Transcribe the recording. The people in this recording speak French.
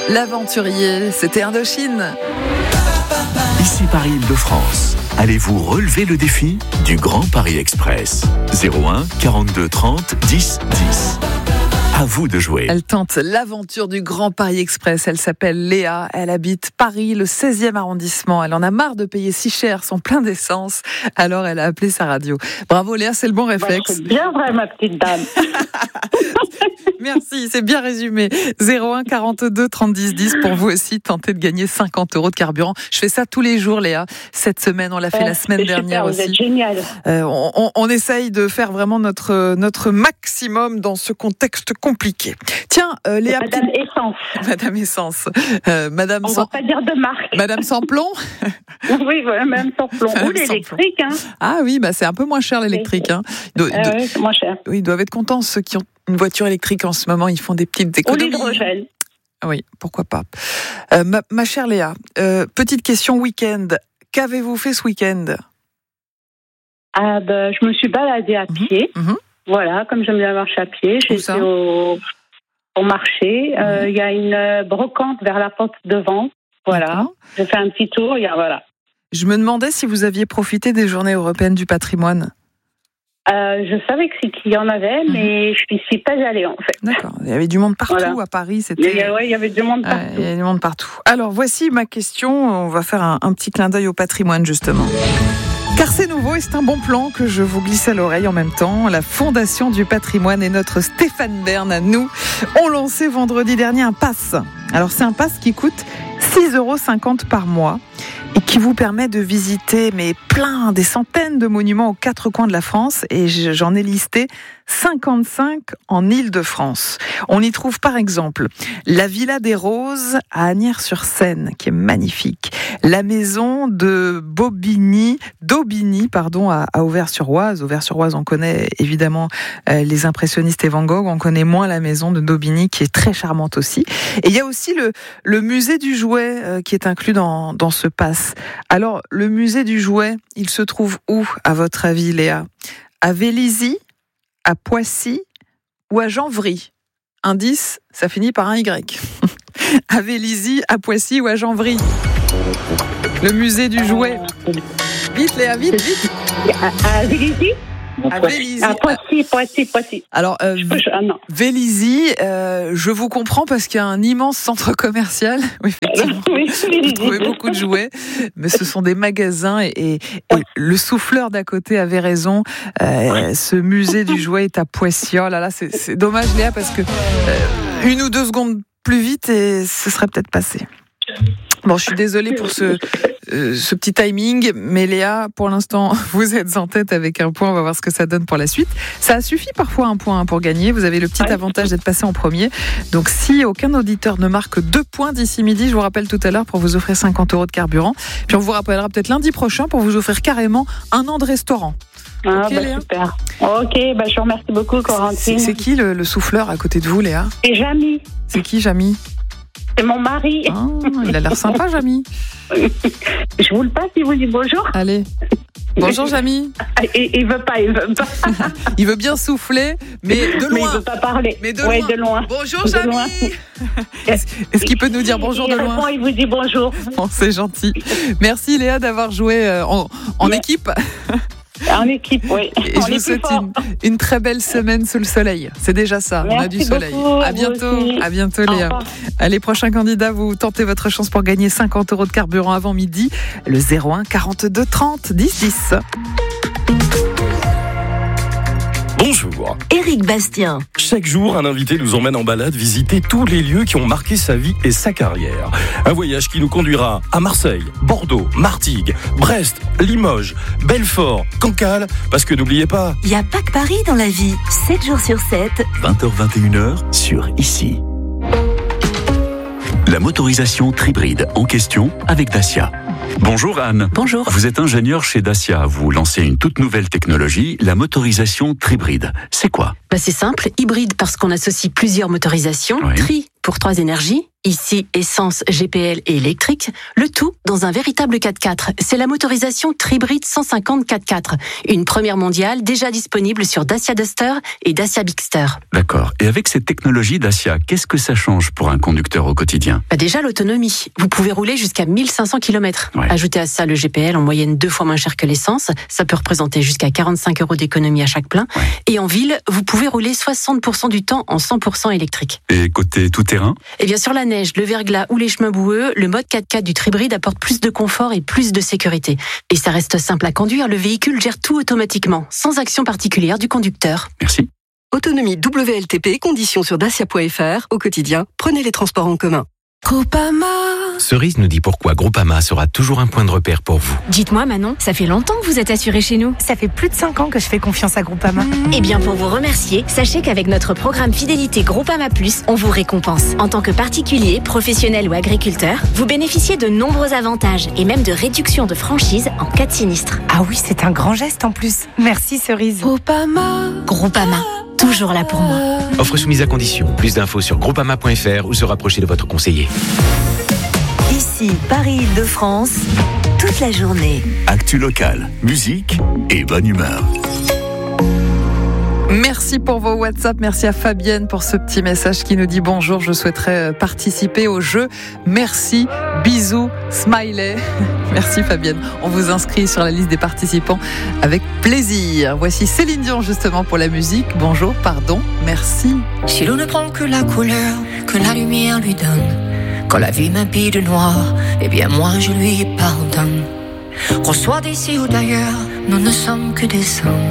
L'aventurier, c'était Indochine. Ici Paris-Île-de-France. Allez-vous relever le défi du Grand Paris Express ? 01 42 30 10 10. À vous de jouer. Elle tente l'aventure du Grand Paris Express. Elle s'appelle Léa. Elle habite Paris, le 16e arrondissement. Elle en a marre de payer si cher son plein d'essence. Alors elle a appelé sa radio. Bravo Léa, c'est le bon réflexe. C'est bien vrai, ma petite dame. Merci, c'est bien résumé. 01 42 30 10 10 pour vous aussi tenter de gagner 50 € de carburant. Je fais ça tous les jours, Léa. Cette semaine, on l'a fait la semaine dernière super, aussi. Vous êtes génial. On essaye de faire vraiment notre maximum dans ce contexte compliqué. Tiens, Léa. Madame Essence. Madame Essence. Madame on sans... va pas dire de marque. Madame sans plomb. Oui, voilà, Madame sans plomb. Ou l'électrique. Hein. Ah oui, bah c'est un peu moins cher l'électrique. Hein. Oui, c'est moins cher. Oui, ils doivent être contents ceux qui ont une voiture électrique en ce moment. Ils font des petites économies. Ou l'hydrogène. Oui, pourquoi pas. Ma chère Léa, petite question week-end. Qu'avez-vous fait ce week-end ? Je me suis baladée à pied. Voilà, comme j'aime bien marcher à pied. J'ai été au marché. Il y a une brocante vers la porte devant. Voilà. J'ai fait un petit tour. Voilà. Je me demandais si vous aviez profité des Journées européennes du patrimoine. Je savais qu'il y en avait, mais je n'y suis pas allée en fait. D'accord. Il y avait du monde partout à Paris. Il y avait du monde partout. Il y avait du monde partout. Alors voici ma question. On va faire un petit clin d'œil au patrimoine justement. Car c'est nouveau et c'est un bon plan que je vous glisse à l'oreille en même temps. La Fondation du patrimoine et notre Stéphane Bern à nous ont lancé vendredi dernier un pass. Alors c'est un pass qui coûte 6,50 € par mois et qui vous permet de visiter des centaines de monuments aux quatre coins de la France, et j'en ai listé 55 en Île-de-France. On y trouve par exemple la Villa des Roses à Asnières-sur-Seine, qui est magnifique, la maison de d'Aubigny, à Auvers-sur-Oise. Auvers-sur-Oise, on connaît évidemment les impressionnistes et Van Gogh, on connaît moins la maison de d'Aubigny, qui est très charmante aussi. Et il y a aussi le musée du jouet qui est inclus dans ce pass. Alors, le musée du jouet, il se trouve où, à votre avis, Léa ? À Vélizy, à Poissy ou à Janvry ? Indice, ça finit par un Y. À Vélizy, à Poissy ou à Janvry ? Le musée du jouet. Vite, Léa, vite. À Vélizy ? À Vélizy. À Poissy. Alors, Vélizy, je vous comprends parce qu'il y a un immense centre commercial. Oui, effectivement. Vous trouvez beaucoup de jouets, mais ce sont des magasins et le souffleur d'à côté avait raison. Ce musée du jouet est à Poissy. Oh là là, c'est dommage, Léa, parce que 1 ou 2 secondes plus vite et ce serait peut-être passé. Bon, je suis désolée pour ce petit timing, mais Léa, pour l'instant, vous êtes en tête avec un point. On va voir ce que ça donne pour la suite. Ça suffit parfois un point pour gagner. Vous avez le petit avantage d'être passé en premier. Donc, si aucun auditeur ne marque 2 points d'ici midi, je vous rappelle tout à l'heure pour vous offrir 50 € de carburant. Puis on vous rappellera peut-être lundi prochain pour vous offrir carrément 1 an de restaurant. Super. Ok, je vous remercie beaucoup, Corentine. C'est qui le souffleur à côté de vous, Léa ? C'est Jamy. C'est qui, Jamy ? C'est mon mari. Ah, il a l'air sympa, Jamy. Je vous le passe, il vous dit bonjour. Allez. Bonjour, Jamy. Il veut pas. Il veut bien souffler, mais de loin. Mais il veut pas parler. Mais de loin. Bonjour, Jamy. Est-ce qu'il peut nous dire bonjour de loin ? Il vous dit bonjour. Bon, c'est gentil. Merci, Léa, d'avoir joué en équipe. En équipe, oui. Et je vous souhaite une très belle semaine sous le soleil. C'est déjà ça, Merci on a du soleil. Beaucoup, à bientôt Léa. Allez, prochain candidat, vous tentez votre chance pour gagner 50 € de carburant avant midi. Le 01 42 30 10 10. Bonjour. Éric Bastien. Chaque jour, un invité nous emmène en balade visiter tous les lieux qui ont marqué sa vie et sa carrière. Un voyage qui nous conduira à Marseille, Bordeaux, Martigues, Brest, Limoges, Belfort, Cancale, parce que n'oubliez pas... Il n'y a pas que Paris dans la vie. 7 jours sur 7. 20h-21h sur Ici. La motorisation Tribride en question avec Dacia. Bonjour Anne. Bonjour. Vous êtes ingénieur chez Dacia. Vous lancez une toute nouvelle technologie, la motorisation Tribride. C'est quoi ? C'est simple, hybride parce qu'on associe plusieurs motorisations, Oui. tri pour 3 énergies, Ici, essence, GPL et électrique, le tout dans un véritable 4x4. C'est la motorisation Tribrid 150 4x4, une première mondiale déjà disponible sur Dacia Duster et Dacia Bigster. D'accord. Et avec cette technologie Dacia, qu'est-ce que ça change pour un conducteur au quotidien ? Déjà l'autonomie. Vous pouvez rouler jusqu'à 1500 km. Ouais. Ajoutez à ça le GPL en moyenne 2 fois moins cher que l'essence. Ça peut représenter jusqu'à 45 € d'économie à chaque plein. Ouais. Et en ville, vous pouvez rouler 60% du temps en 100% électrique. Et côté tout-terrain ? Et bien sur la neige, le verglas ou les chemins boueux, le mode 4x4 du Tribrid apporte plus de confort et plus de sécurité. Et ça reste simple à conduire, le véhicule gère tout automatiquement, sans action particulière du conducteur. Merci. Autonomie WLTP, conditions sur dacia.fr. Au quotidien, prenez les transports en commun. Groupama. Cerise nous dit pourquoi Groupama sera toujours un point de repère pour vous. Dites-moi Manon, ça fait longtemps que vous êtes assurée chez nous. Ça fait plus de 5 ans que je fais confiance à Groupama. Eh bien pour vous remercier, sachez qu'avec notre programme Fidélité Groupama Plus, on vous récompense. En tant que particulier, professionnel ou agriculteur, vous bénéficiez de nombreux avantages et même de réductions de franchise en cas de sinistre. Ah oui, c'est un grand geste en plus. Merci Cerise. Groupama. Toujours là pour moi. Offre soumise à condition. Plus d'infos sur groupama.fr ou se rapprocher de votre conseiller. Ici, Paris-Île-de-France, toute la journée. Actu locale, musique et bonne humeur. Merci pour vos WhatsApp. Merci à Fabienne pour ce petit message qui nous dit bonjour. Je souhaiterais participer au jeu. Merci. Bisous. Smiley. Merci Fabienne. On vous inscrit sur la liste des participants avec plaisir. Voici Céline Dion justement pour la musique. Bonjour, pardon, merci. Si l'on ne prend que la couleur que la lumière lui donne, quand la vie m'habille de noir, eh bien moi je lui pardonne. Qu'on soit d'ici ou d'ailleurs, nous ne sommes que des hommes.